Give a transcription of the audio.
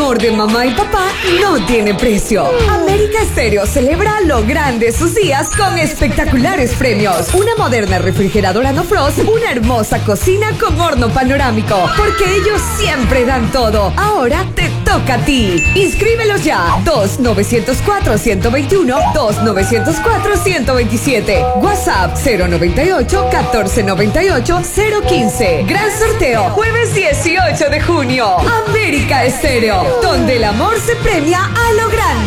amor de mamá y papá no tiene precio. América Estéreo celebra lo grande sus días con espectaculares premios. Una moderna refrigeradora no frost, una hermosa cocina con horno panorámico. Porque ellos siempre dan todo. Ahora te toca a ti. Inscríbelos ya. 2-904-121, 2-904-127. WhatsApp 098-1498-015. Gran sorteo, jueves 18 de junio. América Estéreo, donde el amor se premia a lo grande.